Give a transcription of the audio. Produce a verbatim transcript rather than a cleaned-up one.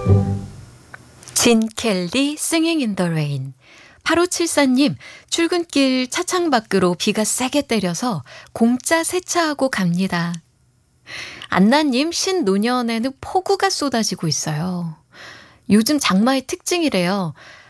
진 켈리 Singing in the Rain. 팔오칠사님, 출근길 차창 밖으로 비가 세게 때려서 공짜 세차하고 갑니다. 안나님, 신노년에는 폭우가 쏟아지고 있어요. 요즘 장마의 특징이래요.